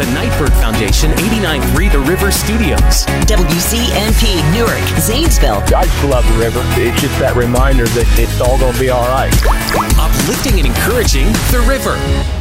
Nightbird Foundation, 89.3 The River Studios. WCMP, Newark, Zanesville. I just love the river. It's just that reminder that it's all going to be all right. Uplifting and encouraging The River.